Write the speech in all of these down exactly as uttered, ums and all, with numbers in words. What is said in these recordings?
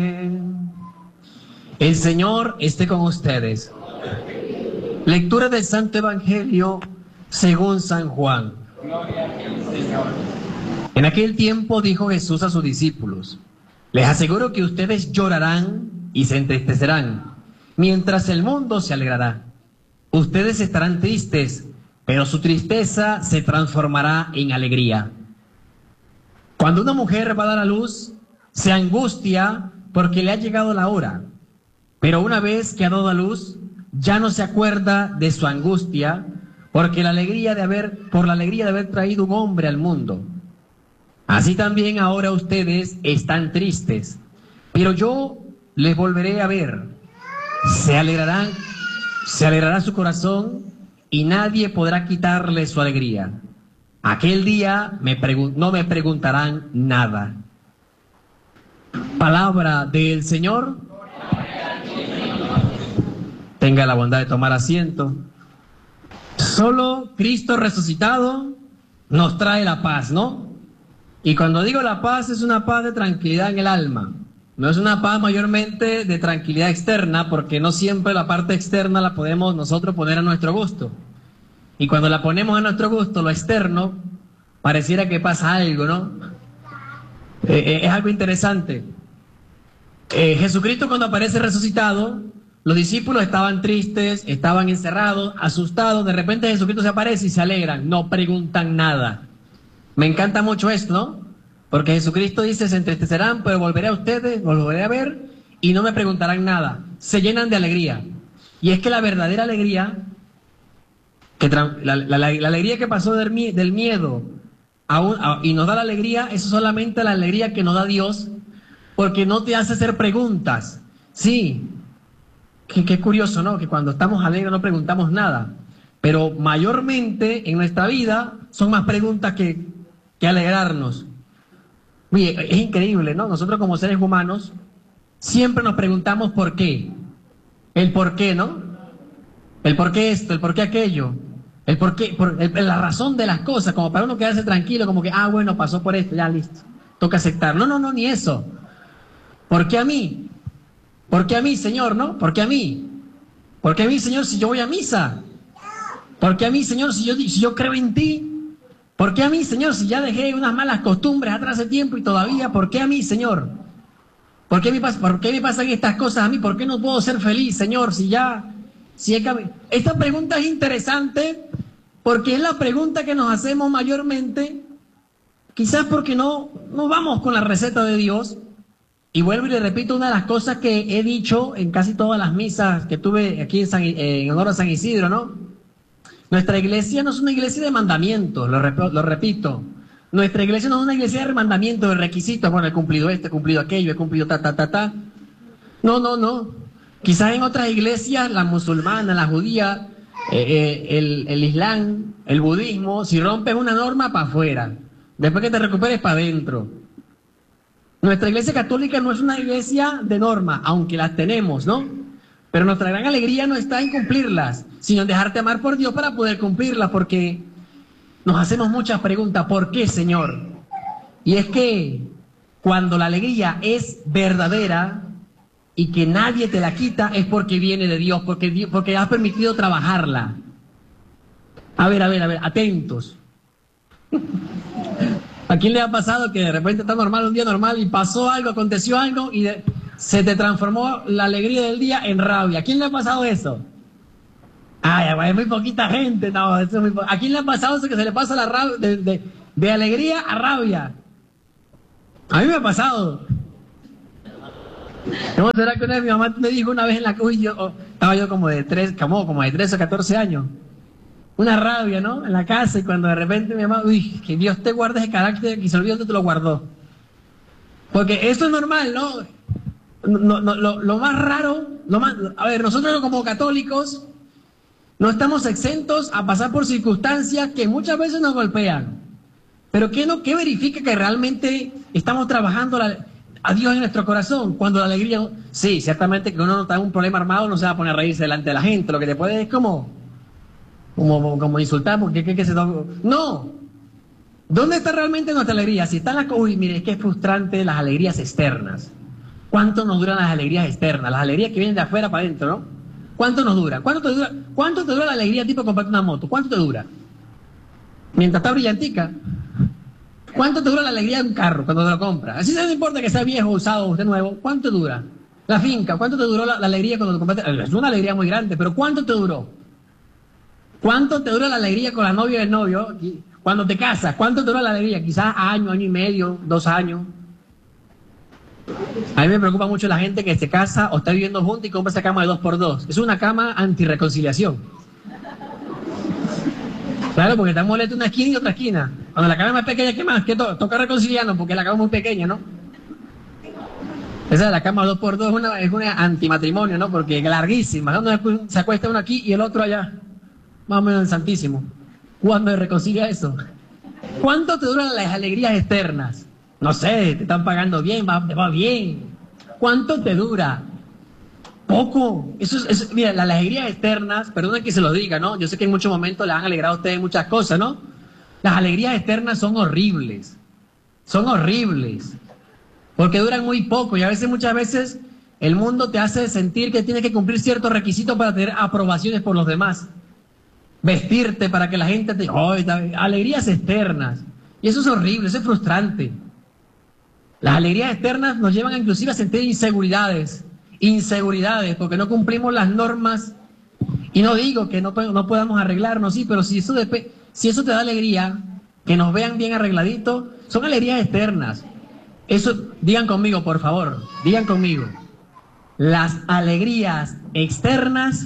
El Señor esté con ustedes. Lectura del Santo Evangelio según San Juan. En aquel tiempo dijo Jesús a sus discípulos: les aseguro que ustedes llorarán y se entristecerán, mientras el mundo se alegrará. Ustedes estarán tristes, pero su tristeza se transformará en alegría. Cuando una mujer va a dar a luz, se angustia porque le ha llegado la hora. Pero una vez que ha dado a luz, ya no se acuerda de su angustia, porque la alegría de haber, por la alegría de haber traído un hombre al mundo. Así también ahora ustedes están tristes, pero yo les volveré a ver. Se alegrarán, se alegrará su corazón y nadie podrá quitarle su alegría. Aquel día me no me preguntarán nada. Palabra del Señor. Tenga la bondad de tomar asiento. Solo Cristo resucitado nos trae la paz, ¿no? Y cuando digo la paz, es una paz de tranquilidad en el alma. No es una paz mayormente de tranquilidad externa, porque no siempre la parte externa la podemos nosotros poner a nuestro gusto. Y cuando la ponemos a nuestro gusto, lo externo, pareciera que pasa algo, ¿no? Eh, eh, es algo interesante. Eh, Jesucristo, cuando aparece resucitado, los discípulos estaban tristes, estaban encerrados, asustados. De repente Jesucristo se aparece y se alegran, no preguntan nada. Me encanta mucho esto, ¿no? Porque Jesucristo dice: se entristecerán, pero volveré a ustedes, volveré a ver y no me preguntarán nada. Se llenan de alegría. Y es que la verdadera alegría, que la, la, la, la alegría que pasó del, del miedo a un, a, y nos da la alegría, eso es solamente la alegría que nos da Dios, porque no te hace hacer preguntas. Sí. Qué, qué curioso, ¿no? Que cuando estamos alegres no preguntamos nada. Pero mayormente en nuestra vida son más preguntas que, que alegrarnos. Oye, es increíble, ¿no? Nosotros como seres humanos siempre nos preguntamos por qué. El por qué, ¿no? El por qué esto, el por qué aquello. El por qué, por, el, la razón de las cosas, como para uno quedarse tranquilo, como que, ah, bueno, pasó por esto, ya listo. Toca aceptar. No, no, no, ni eso. ¿Por qué a mí? ¿Por qué a mí, Señor, no? ¿Por qué a mí? ¿Por qué a mí, Señor, si yo voy a misa? ¿Por qué a mí, Señor, si yo, si yo creo en ti? ¿Por qué a mí, Señor, si ya dejé unas malas costumbres atrás de tiempo y todavía? ¿Por qué a mí, Señor? ¿Por qué me, ¿Por qué me pasan estas cosas a mí? ¿Por qué no puedo ser feliz, Señor, si ya... Si he... Esta pregunta es interesante porque es la pregunta que nos hacemos mayormente, quizás porque no, no vamos con la receta de Dios. Y vuelvo y le repito una de las cosas que he dicho en casi todas las misas que tuve aquí en, San, eh, en honor a San Isidro, ¿no? Nuestra iglesia no es una iglesia de mandamientos, lo, rep lo repito. Nuestra iglesia no es una iglesia de mandamientos, de requisitos. Bueno, he cumplido esto, he cumplido aquello, he cumplido ta, ta, ta, ta. No, no, no. Quizás en otras iglesias, la musulmana, la judía, eh, eh, el, el islam, el budismo, si rompes una norma, para afuera. Después que te recuperes, para adentro. Nuestra iglesia católica no es una iglesia de norma, aunque las tenemos, ¿no? Pero nuestra gran alegría no está en cumplirlas, sino en dejarte amar por Dios para poder cumplirlas, porque nos hacemos muchas preguntas. ¿Por qué, Señor? Y es que cuando la alegría es verdadera y que nadie te la quita, es porque viene de Dios, porque, Dios, porque has permitido trabajarla. A ver, a ver, a ver, atentos. ¿A quién le ha pasado que de repente está normal, un día normal, y pasó algo, aconteció algo, y de, se te transformó la alegría del día en rabia? ¿A quién le ha pasado eso? Ay, es muy poquita gente, no, eso es muy po ¿A quién le ha pasado eso que se le pasa la rabia, de, de, de alegría a rabia? A mí me ha pasado. ¿Cómo será que una vez mi mamá me dijo una vez en la uy, yo, oh, estaba yo como de tres, como, como de trece o catorce años? Una rabia, ¿no? En la casa, y cuando de repente mi mamá, uy, que Dios te guarde ese carácter y se olvidó dónde te lo guardó. Porque eso es normal, ¿no? No, no, lo, lo más raro, lo más, a ver, nosotros como católicos no estamos exentos a pasar por circunstancias que muchas veces nos golpean. Pero ¿qué, no, qué verifica que realmente estamos trabajando la, a Dios en nuestro corazón? Cuando la alegría... Sí, ciertamente que uno no está en un problema armado, no se va a poner a reírse delante de la gente. Lo que te puede es como... Como, como insultar, porque ¿qué, qué se no? No. ¿Dónde está realmente nuestra alegría? Si está en la... Uy, mire, es que es frustrante las alegrías externas. ¿Cuánto nos duran las alegrías externas? Las alegrías que vienen de afuera para adentro, ¿no? ¿Cuánto nos dura? ¿Cuánto te dura, cuánto te dura la alegría tipo comprarte una moto? ¿Cuánto te dura? Mientras está brillantica. ¿Cuánto te dura la alegría de un carro cuando te lo compras? Así no importa que sea viejo, usado o esté nuevo. ¿Cuánto te dura? La finca, ¿cuánto te duró la, la alegría cuando te compraste? Es una alegría muy grande, pero ¿cuánto te duró? ¿Cuánto te dura la alegría con la novia del novio? Cuando te casas, ¿cuánto te dura la alegría? Quizás año, año y medio, dos años. A mí me preocupa mucho la gente que se casa o está viviendo junto y compra esa cama de dos por dos. Es una cama antirreconciliación. Claro, porque está molesto una esquina y otra esquina. Cuando la cama es más pequeña, ¿qué más? Que to toca reconciliarnos porque la cama es muy pequeña, ¿no? Esa de la cama dos por dos es una, es una antimatrimonio, ¿no? Porque es larguísima. ¿Dónde se acuesta uno aquí y el otro allá? Más o menos en el Santísimo. ¿Cuándo se reconcilia eso? ¿Cuánto te duran las alegrías externas? No sé, te están pagando bien, va, te va bien. ¿Cuánto te dura? Poco. Eso es, eso, mira, las alegrías externas, perdonen que se lo diga, ¿no? Yo sé que en muchos momentos le han alegrado a ustedes muchas cosas, ¿no? Las alegrías externas son horribles. Son horribles. Porque duran muy poco y a veces, muchas veces, el mundo te hace sentir que tienes que cumplir ciertos requisitos para tener aprobaciones por los demás. Vestirte para que la gente te... Oh, alegrías externas. Y eso es horrible, eso es frustrante. Las alegrías externas nos llevan a, inclusive a sentir inseguridades. Inseguridades, porque no cumplimos las normas. Y no digo que no, no podamos arreglarnos, sí, pero si eso, de, si eso te da alegría, que nos vean bien arregladitos, son alegrías externas. Eso, digan conmigo, por favor, digan conmigo. Las alegrías externas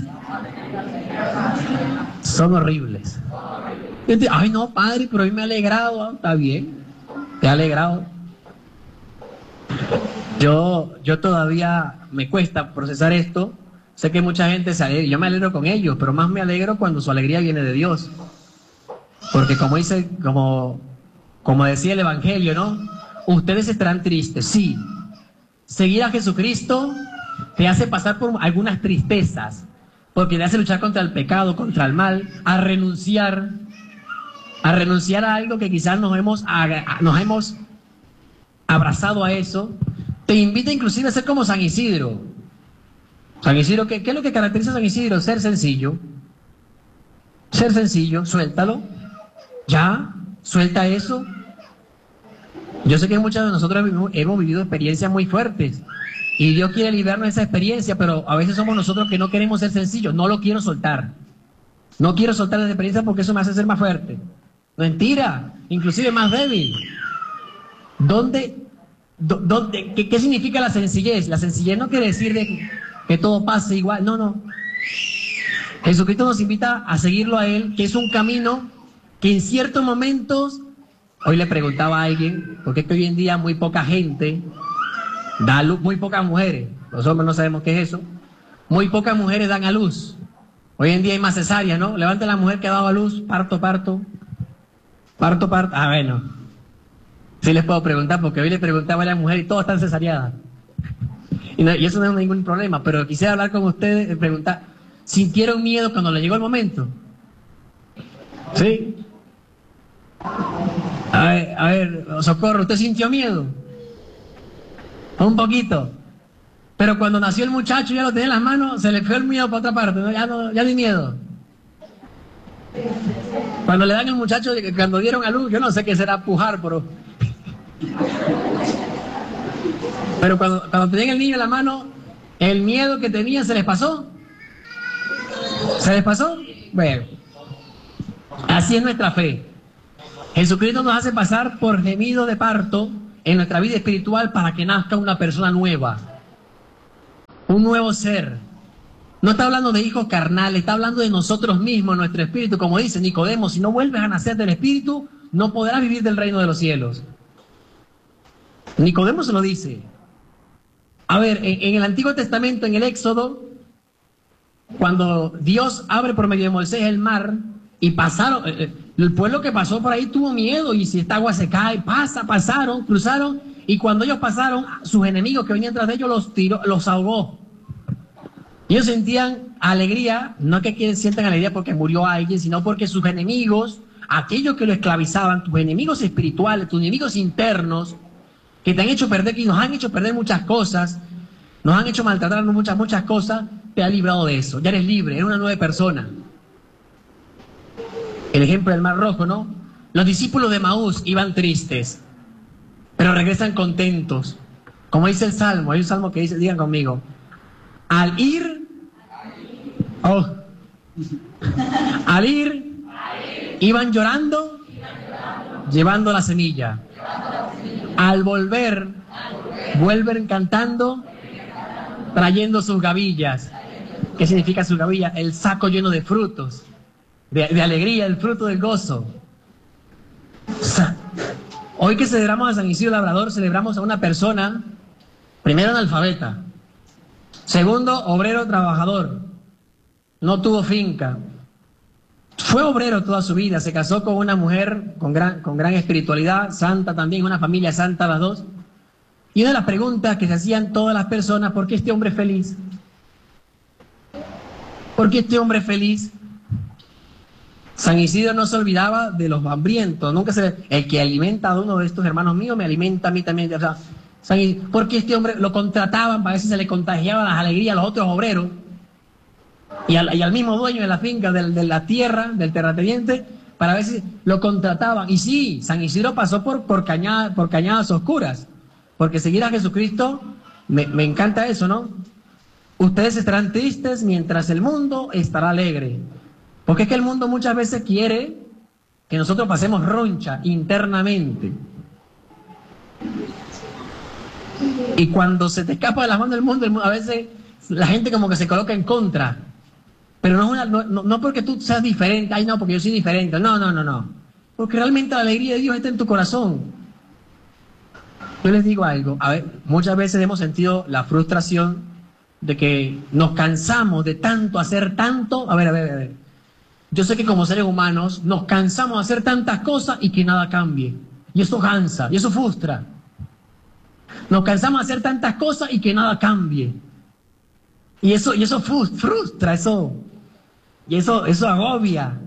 son horribles. Ay, no, padre, pero a mí me ha alegrado. Está bien, te ha alegrado. Yo, yo todavía me cuesta procesar esto. Sé que mucha gente se alegra, yo me alegro con ellos, pero más me alegro cuando su alegría viene de Dios. Porque como dice, como, como decía el Evangelio, ¿no? Ustedes estarán tristes, sí. Seguir a Jesucristo te hace pasar por algunas tristezas, porque te hace luchar contra el pecado, contra el mal, a renunciar, a renunciar a algo que quizás nos hemos, a, nos hemos abrazado a eso. Te invita inclusive a ser como San Isidro. San Isidro, ¿qué, qué es lo que caracteriza a San Isidro? Ser sencillo. Ser sencillo, suéltalo. Ya, suelta eso. Yo sé que muchos de nosotros hemos vivido experiencias muy fuertes y Dios quiere librarnos de esa experiencia, pero a veces somos nosotros que no queremos ser sencillos. No lo quiero soltar. No quiero soltar esa experiencia porque eso me hace ser más fuerte. Mentira, inclusive más débil. ¿Dónde, do, dónde, qué, qué significa la sencillez? La sencillez no quiere decir de que, que todo pase igual. No, no. Jesucristo nos invita a seguirlo a Él, que es un camino que en ciertos momentos... Hoy le preguntaba a alguien, porque es que hoy en día muy poca gente da a luz, muy pocas mujeres, los hombres no sabemos qué es eso, muy pocas mujeres dan a luz. Hoy en día hay más cesárea, ¿no? Levante la mujer que ha dado a luz, parto, parto, parto, parto. Ah, bueno, sí les puedo preguntar, porque hoy le preguntaba a la mujer y todas están cesareadas. Y, no, y eso no es ningún problema, pero quisiera hablar con ustedes y preguntar, ¿sintieron miedo cuando le llegó el momento? ¿Sí? A ver, a ver, Socorro, ¿usted sintió miedo? Un poquito. Pero cuando nació el muchacho ya lo tenía en las manos, se le fue el miedo para otra parte, ¿no? Ya no, ya ni miedo. Cuando le dan al muchacho, cuando dieron a luz, yo no sé qué será pujar, pero... Pero cuando, cuando tenían el niño en la mano, el miedo que tenían se les pasó. ¿Se les pasó? Bueno, así es nuestra fe. Jesucristo nos hace pasar por gemido de parto en nuestra vida espiritual para que nazca una persona nueva, un nuevo ser. No está hablando de hijos carnales, está hablando de nosotros mismos, nuestro espíritu. Como dice Nicodemo, si no vuelves a nacer del espíritu, no podrás vivir del reino de los cielos. Nicodemo se lo dice. A ver, en, en el Antiguo Testamento, en el Éxodo, cuando Dios abre por medio de Moisés el mar y pasaron... Eh, el pueblo que pasó por ahí tuvo miedo, y si esta agua se cae, pasa, pasaron, cruzaron, y cuando ellos pasaron, sus enemigos que venían tras de ellos los tiró, los ahogó. Ellos sentían alegría, no que sientan alegría porque murió alguien, sino porque sus enemigos, aquellos que lo esclavizaban, tus enemigos espirituales, tus enemigos internos, que te han hecho perder, que nos han hecho perder muchas cosas, nos han hecho maltratarnos muchas, muchas cosas, te ha librado de eso. Ya eres libre, eres una nueva persona. El ejemplo del Mar Rojo, ¿no? Los discípulos de Maús iban tristes, pero regresan contentos. Como dice el Salmo, hay un Salmo que dice, digan conmigo, al ir, oh, al ir, iban llorando, llevando la semilla. Al volver, vuelven cantando, trayendo sus gavillas. ¿Qué significa sus gavillas? El saco lleno de frutos, de, de alegría, el fruto del gozo. O sea, hoy que celebramos a San Isidro Labrador, celebramos a una persona, primero analfabeta, segundo obrero trabajador, no tuvo finca, fue obrero toda su vida, se casó con una mujer con gran, con gran espiritualidad, santa también, una familia santa las dos. Y una de las preguntas que se hacían todas las personas, ¿por qué este hombre es feliz? ¿Por qué este hombre es feliz? San Isidro no se olvidaba de los hambrientos, nunca se... El que alimenta a uno de estos hermanos míos me alimenta a mí también. O sea, San Isidro, porque este hombre lo contrataban, para ver si se le contagiaban las alegrías a los otros obreros. Y al, y al mismo dueño de la finca, de, de la tierra, del terrateniente, para ver si lo contrataban. Y sí, San Isidro pasó por, por, cañada, por cañadas oscuras, porque seguir a Jesucristo, me, me encanta eso, ¿no? Ustedes estarán tristes mientras el mundo estará alegre. Porque es que el mundo muchas veces quiere que nosotros pasemos roncha internamente. Y cuando se te escapa de las manos del mundo, el mundo, a veces la gente como que se coloca en contra. Pero no, es una, no, no, no porque tú seas diferente, ay no, porque yo soy diferente, no, no, no, no. Porque realmente la alegría de Dios está en tu corazón. Yo les digo algo, a ver, muchas veces hemos sentido la frustración de que nos cansamos de tanto hacer tanto, a ver, a ver, a ver. Yo sé que como seres humanos nos cansamos de hacer tantas cosas y que nada cambie. Y eso cansa, y eso frustra. Nos cansamos de hacer tantas cosas y que nada cambie. Y eso, y eso frustra, eso... Y eso, eso agobia,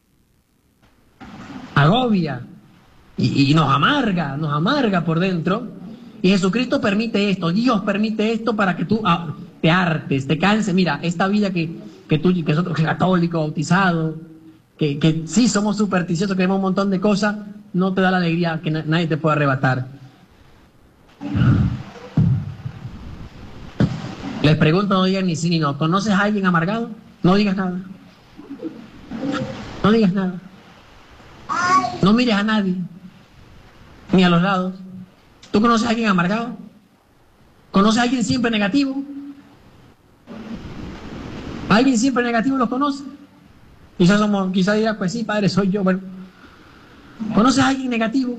agobia, y, y nos amarga, nos amarga por dentro. Y Jesucristo permite esto, Dios permite esto para que tú ah, te hartes, te canses. Mira, esta vida que, que tú, que nosotros, que católico, bautizado, que, que sí somos supersticiosos, queremos un montón de cosas, no te da la alegría que na nadie te puede arrebatar. Les pregunto, no digan ni sí ni no. ¿Conoces a alguien amargado? No digas nada. No digas nada. No mires a nadie, ni a los lados. ¿Tú conoces a alguien amargado? ¿Conoces a alguien siempre negativo? ¿Alguien siempre negativo lo conoce? Quizás somos, quizás dirás, pues sí, padre, soy yo. Bueno, ¿conoces a alguien negativo?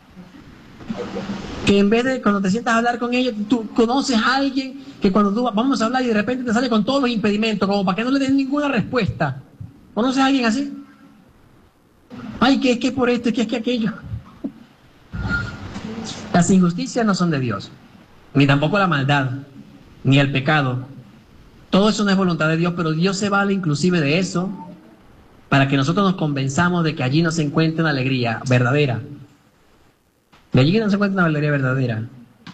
Que en vez de cuando te sientas a hablar con ellos, tú conoces a alguien que cuando tú vamos a hablar y de repente te sale con todos los impedimentos, como para que no le den ninguna respuesta. ¿Conoces a alguien así? Ay, que es que por esto, que es que aquello. Las injusticias no son de Dios, ni tampoco la maldad, ni el pecado. Todo eso no es voluntad de Dios, pero Dios se vale inclusive de eso para que nosotros nos convenzamos de que allí no se encuentra una alegría verdadera. De allí no se encuentra una alegría verdadera.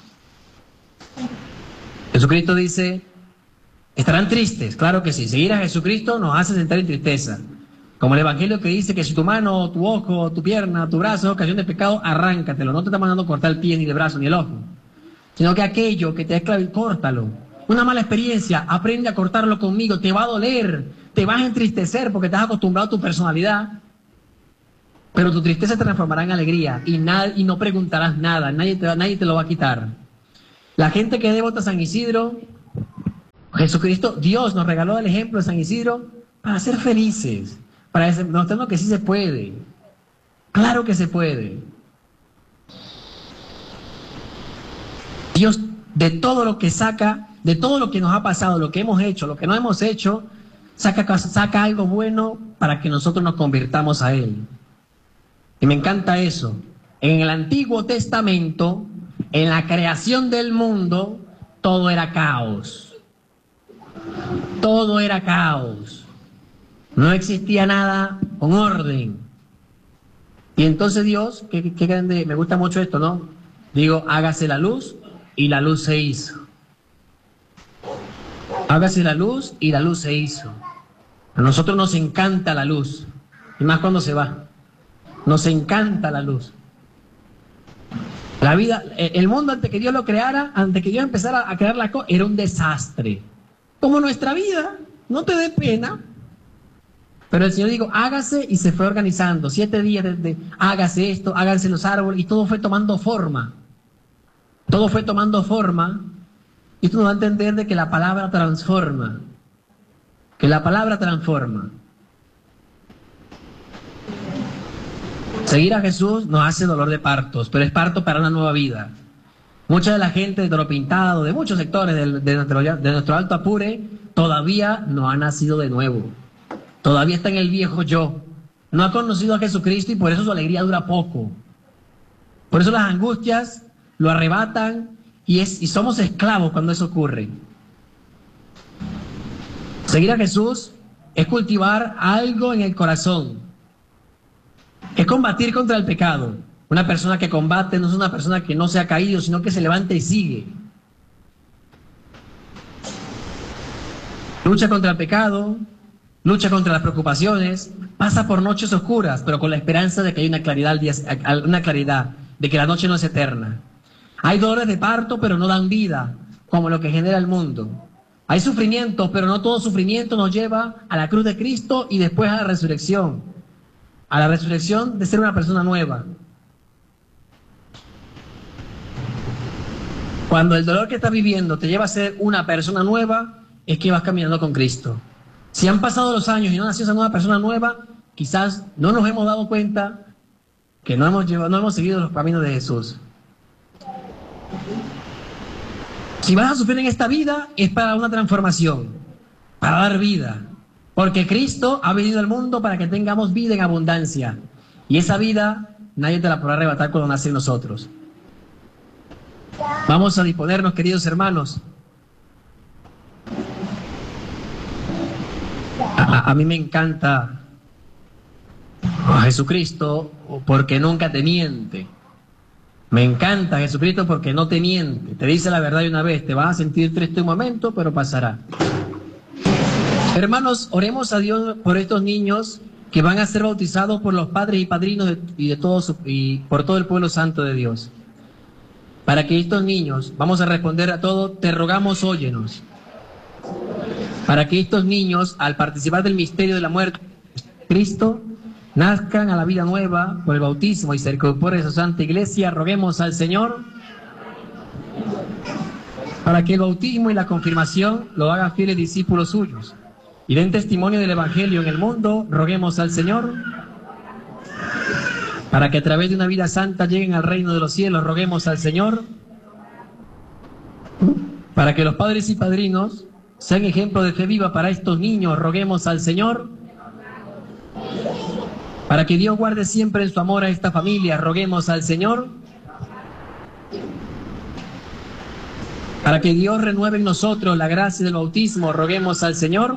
Jesucristo dice, estarán tristes, claro que sí. Seguir a Jesucristo nos hace sentar en tristeza. Como el Evangelio que dice que si tu mano, tu ojo, tu pierna, tu brazo es ocasión de pecado, arráncatelo. No te está mandando cortar el pie, ni el brazo, ni el ojo. Sino que aquello que te ha esclavizado, córtalo. Una mala experiencia, aprende a cortarlo conmigo. Te va a doler, te vas a entristecer porque te has acostumbrado a tu personalidad. Pero tu tristeza te transformará en alegría y, nada, y no preguntarás nada, nadie te, nadie te lo va a quitar. La gente que es devota a San Isidro, Jesucristo, Dios nos regaló el ejemplo de San Isidro para ser felices, para demostrarnos que sí se puede. Claro que se puede. Dios, de todo lo que saca, de todo lo que nos ha pasado, lo que hemos hecho, lo que no hemos hecho, saca, saca algo bueno para que nosotros nos convirtamos a Él. Y me encanta eso. En el Antiguo Testamento, en la creación del mundo, todo era caos. Todo era caos. No existía nada con orden. Y entonces Dios, qué, qué grande, me gusta mucho esto, ¿no? Digo, hágase la luz, y la luz se hizo. Hágase la luz y la luz se hizo. A nosotros nos encanta la luz, y más cuando se va. Nos encanta la luz. La vida, el mundo antes que Dios lo creara, antes que Dios empezara a crear la cosa, era un desastre. Como nuestra vida, no te dé pena. Pero el Señor dijo, hágase, y se fue organizando. Siete días desde, hágase esto, háganse los árboles, y todo fue tomando forma. Todo fue tomando forma, y esto nos va a entender de que la palabra transforma. Que la palabra transforma. Seguir a Jesús nos hace dolor de partos, pero es parto para una nueva vida. Mucha de la gente de Toro Pintado, de muchos sectores de, de, nuestro, de nuestro Alto Apure, todavía no ha nacido de nuevo. Todavía está en el viejo yo. No ha conocido a Jesucristo y por eso su alegría dura poco. Por eso las angustias lo arrebatan y, es, y somos esclavos cuando eso ocurre. Seguir a Jesús es cultivar algo en el corazón. Es combatir contra el pecado. Una persona que combate no es una persona que no se ha caído, sino que se levanta y sigue. Lucha contra el pecado, lucha contra las preocupaciones, pasa por noches oscuras, pero con la esperanza de que hay una claridad, al día, una claridad, de que la noche no es eterna. Hay dolores de parto, pero no dan vida, como lo que genera el mundo. Hay sufrimientos, pero no todo sufrimiento nos lleva a la cruz de Cristo y después a la resurrección. A la resurrección de ser una persona nueva. Cuando el dolor que estás viviendo te lleva a ser una persona nueva, es que vas caminando con Cristo. Si han pasado los años y no nació esa nueva persona nueva, quizás no nos hemos dado cuenta que no hemos, llevado, no hemos seguido los caminos de Jesús. Si vas a sufrir en esta vida, es para una transformación, para dar vida. Porque Cristo ha venido al mundo para que tengamos vida en abundancia. Y esa vida nadie te la podrá arrebatar cuando nace en nosotros. Vamos a disponernos, queridos hermanos. A, a mí me encanta a Jesucristo porque nunca te miente. Me encanta Jesucristo porque no te miente. Te dice la verdad de una vez. Te vas a sentir triste un momento, pero pasará. Hermanos, oremos a Dios por estos niños que van a ser bautizados por los padres y padrinos de, y, de todos, y por todo el pueblo santo de Dios. Para que estos niños, vamos a responder a todo, te rogamos, óyenos. Para que estos niños, al participar del misterio de la muerte de Cristo, nazcan a la vida nueva por el bautismo y se incorporen a su santa iglesia, roguemos al Señor. Para que el bautismo y la confirmación lo hagan fieles discípulos suyos y den testimonio del Evangelio en el mundo, roguemos al Señor. Para que a través de una vida santa lleguen al reino de los cielos, roguemos al Señor. Para que los padres y padrinos sean ejemplo de fe viva para estos niños, roguemos al Señor. Para que Dios guarde siempre en su amor a esta familia, roguemos al Señor. Para que Dios renueve en nosotros la gracia del bautismo, roguemos al Señor.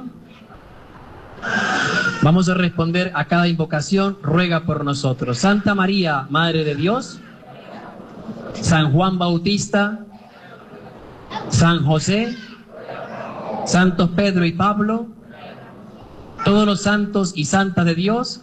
Vamos a responder a cada invocación, ruega por nosotros. Santa María, Madre de Dios, San Juan Bautista, San José, Santos Pedro y Pablo, todos los santos y santas de Dios,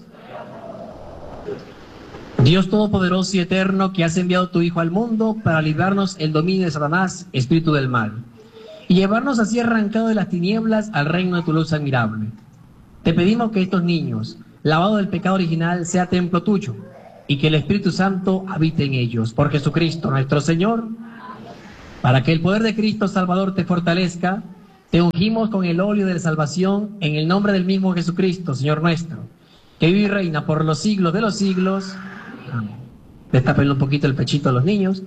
Dios Todopoderoso y Eterno, que has enviado tu Hijo al mundo para librarnos el dominio de Satanás, espíritu del mal, y llevarnos así arrancado de las tinieblas al reino de tu luz admirable. Te pedimos que estos niños, lavados del pecado original, sea templo tuyo, y que el Espíritu Santo habite en ellos. Por Jesucristo nuestro Señor, para que el poder de Cristo Salvador te fortalezca, te ungimos con el óleo de la salvación en el nombre del mismo Jesucristo, Señor nuestro, que vive y reina por los siglos de los siglos. Amén. Destapen un poquito el pechito a los niños.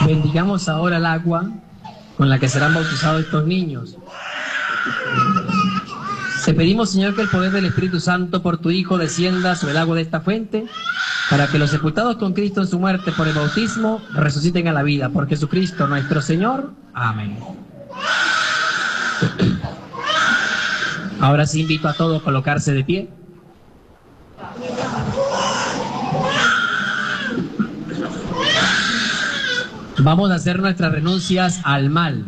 Bendigamos ahora el agua con la que serán bautizados estos niños. Te pedimos, Señor, que el poder del Espíritu Santo por tu Hijo descienda sobre el agua de esta fuente, para que los sepultados con Cristo en su muerte por el bautismo resuciten a la vida. Por Jesucristo nuestro Señor. Amén. Ahora sí invito a todos a colocarse de pie. Vamos a hacer nuestras renuncias al mal.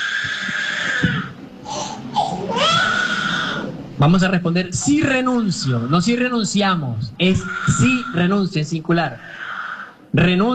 Vamos a responder sí renuncio, no sí renunciamos, es sí renuncio en singular. Renuncio.